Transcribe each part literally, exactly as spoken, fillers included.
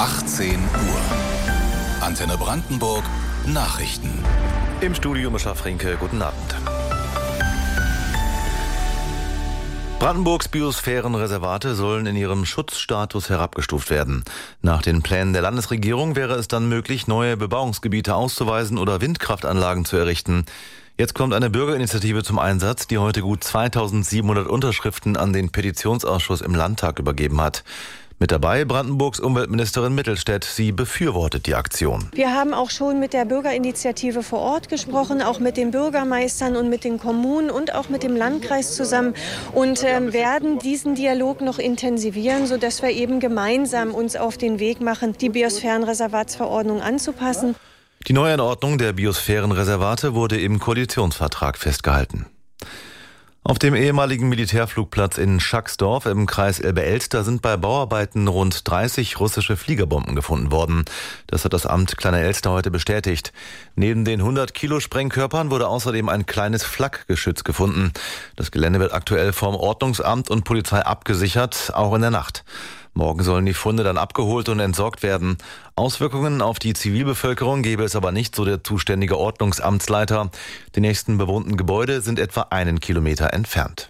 achtzehn Uhr. Antenne Brandenburg Nachrichten. Im Studio Mischa Frinke, guten Abend. Brandenburgs Biosphärenreservate sollen in ihrem Schutzstatus herabgestuft werden. Nach den Plänen der Landesregierung wäre es dann möglich, neue Bebauungsgebiete auszuweisen oder Windkraftanlagen zu errichten. Jetzt kommt eine Bürgerinitiative zum Einsatz, die heute gut zweitausendsiebenhundert Unterschriften an den Petitionsausschuss im Landtag übergeben hat. Mit dabei Brandenburgs Umweltministerin Mittelstädt. Sie befürwortet die Aktion. Wir haben auch schon mit der Bürgerinitiative vor Ort gesprochen, auch mit den Bürgermeistern und mit den Kommunen und auch mit dem Landkreis zusammen und äh, werden diesen Dialog noch intensivieren, sodass wir eben gemeinsam uns auf den Weg machen, die Biosphärenreservatsverordnung anzupassen. Die Neuanordnung der Biosphärenreservate wurde im Koalitionsvertrag festgehalten. Auf dem ehemaligen Militärflugplatz in Schacksdorf im Kreis Elbe-Elster sind bei Bauarbeiten rund dreißig russische Fliegerbomben gefunden worden. Das hat das Amt Kleiner-Elster heute bestätigt. Neben den hundert Kilo Sprengkörpern wurde außerdem ein kleines Flakgeschütz gefunden. Das Gelände wird aktuell vom Ordnungsamt und Polizei abgesichert, auch in der Nacht. Morgen sollen die Funde dann abgeholt und entsorgt werden. Auswirkungen auf die Zivilbevölkerung gäbe es aber nicht, so der zuständige Ordnungsamtsleiter. Die nächsten bewohnten Gebäude sind etwa einen Kilometer entfernt.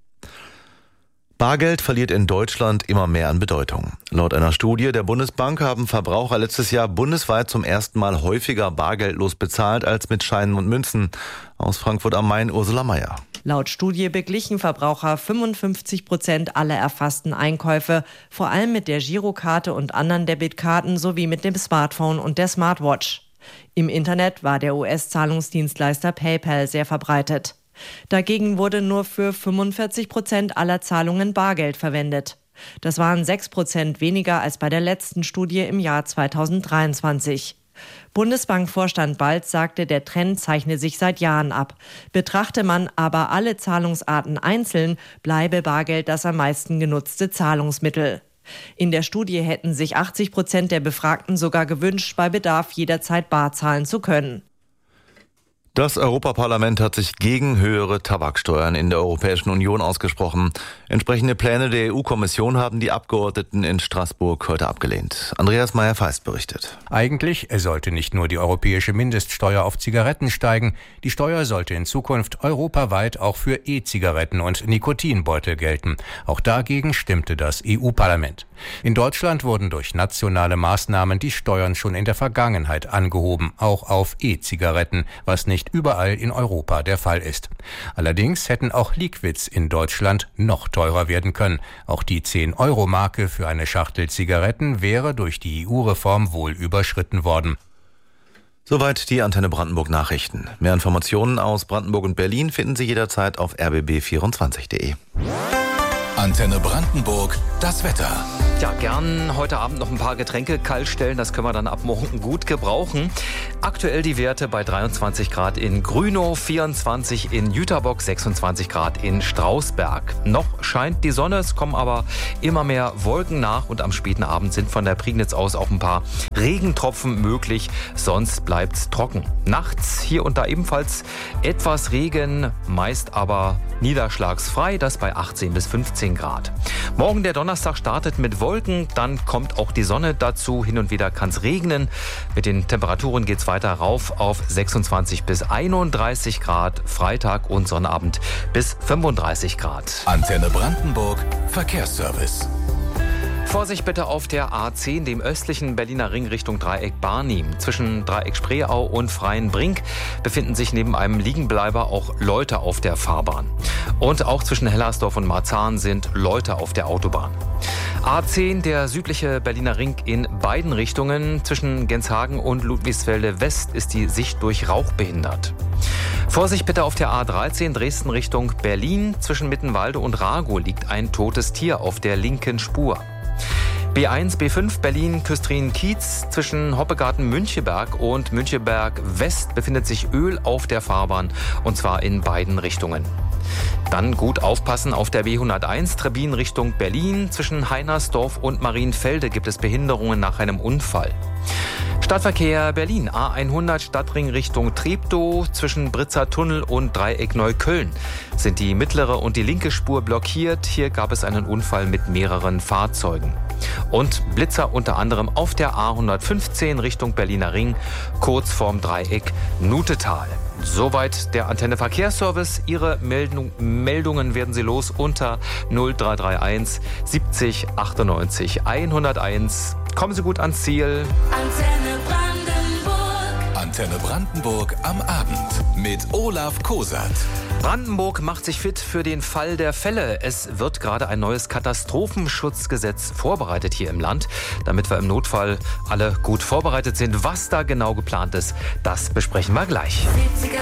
Bargeld verliert in Deutschland immer mehr an Bedeutung. Laut einer Studie der Bundesbank haben Verbraucher letztes Jahr bundesweit zum ersten Mal häufiger bargeldlos bezahlt als mit Scheinen und Münzen. Aus Frankfurt am Main, Ursula Meier. Laut Studie beglichen Verbraucher fünfundfünfzig Prozent aller erfassten Einkäufe, vor allem mit der Girokarte und anderen Debitkarten sowie mit dem Smartphone und der Smartwatch. Im Internet war der U S-Zahlungsdienstleister PayPal sehr verbreitet. Dagegen wurde nur für fünfundvierzig Prozent aller Zahlungen Bargeld verwendet. Das waren sechs Prozent weniger als bei der letzten Studie im Jahr zweitausenddreiundzwanzig. Bundesbankvorstand Balz sagte, der Trend zeichne sich seit Jahren ab. Betrachte man aber alle Zahlungsarten einzeln, bleibe Bargeld das am meisten genutzte Zahlungsmittel. In der Studie hätten sich achtzig Prozent der Befragten sogar gewünscht, bei Bedarf jederzeit bar zahlen zu können. Das Europaparlament hat sich gegen höhere Tabaksteuern in der Europäischen Union ausgesprochen. Entsprechende Pläne der E U-Kommission haben die Abgeordneten in Straßburg heute abgelehnt. Andreas Meyer-Feist berichtet. Eigentlich sollte nicht nur die europäische Mindeststeuer auf Zigaretten steigen. Die Steuer sollte in Zukunft europaweit auch für E-Zigaretten und Nikotinbeutel gelten. Auch dagegen stimmte das E U-Parlament. In Deutschland wurden durch nationale Maßnahmen die Steuern schon in der Vergangenheit angehoben, auch auf E-Zigaretten, was nicht überall in Europa der Fall ist. Allerdings hätten auch Liquids in Deutschland noch teurer werden können. Auch die zehn-Euro-Marke für eine Schachtel Zigaretten wäre durch die E U-Reform wohl überschritten worden. Soweit die Antenne Brandenburg Nachrichten. Mehr Informationen aus Brandenburg und Berlin finden Sie jederzeit auf r b b vierundzwanzig punkt d e. Antenne Brandenburg, das Wetter. Ja, gern heute Abend noch ein paar Getränke kalt stellen. Das können wir dann ab morgen gut gebrauchen. Aktuell die Werte bei dreiundzwanzig Grad in Grünow, vierundzwanzig in Jüterbock, sechsundzwanzig Grad in Strausberg. Noch scheint die Sonne, es kommen aber immer mehr Wolken nach und am späten Abend sind von der Prignitz aus auch ein paar Regentropfen möglich. Sonst bleibt's trocken. Nachts hier und da ebenfalls etwas Regen, meist aber niederschlagsfrei, das bei achtzehn bis fünfzehn Grad. Morgen der Donnerstag startet mit Wolken, dann kommt auch die Sonne dazu. Hin und wieder kann es regnen. Mit den Temperaturen geht es weiter rauf auf sechsundzwanzig bis einunddreißig Grad. Freitag und Sonnabend bis fünfunddreißig Grad. Antenne Brandenburg Verkehrsservice. Vorsicht bitte auf der A zehn, dem östlichen Berliner Ring Richtung Dreieck Barnim. Zwischen Dreieck Spreeau und Freienbrink befinden sich neben einem Liegenbleiber auch Leute auf der Fahrbahn. Und auch zwischen Hellersdorf und Marzahn sind Leute auf der Autobahn. A zehn, der südliche Berliner Ring in beiden Richtungen. Zwischen Genshagen und Ludwigsfelde West ist die Sicht durch Rauch behindert. Vorsicht bitte auf der A dreizehn, Dresden Richtung Berlin. Zwischen Mittenwalde und Ragow liegt ein totes Tier auf der linken Spur. B eins, B fünf Berlin-Küstrin-Kiez. Zwischen Hoppegarten-Müncheberg und Müncheberg-West befindet sich Öl auf der Fahrbahn, und zwar in beiden Richtungen. Dann gut aufpassen auf der B hunderteins Trebbin Richtung Berlin. Zwischen Heinersdorf und Marienfelde gibt es Behinderungen nach einem Unfall. Stadtverkehr Berlin, A hundert Stadtring Richtung Treptow, zwischen Britzer Tunnel und Dreieck Neukölln sind die mittlere und die linke Spur blockiert. Hier gab es einen Unfall mit mehreren Fahrzeugen. Und Blitzer unter anderem auf der A hundertfünfzehn Richtung Berliner Ring, kurz vorm Dreieck Nutetal. Soweit der Antenne Verkehrsservice. Ihre Meldung, Meldungen werden Sie los unter null drei drei eins siebzig achtundneunzig hunderteins. Kommen Sie gut ans Ziel. Antenne Brandenburg. Antenne Brandenburg am Abend mit Olaf Kosat. Brandenburg macht sich fit für den Fall der Fälle. Es wird gerade ein neues Katastrophenschutzgesetz vorbereitet hier im Land, damit wir im Notfall alle gut vorbereitet sind. Was da genau geplant ist, das besprechen wir gleich. siebziger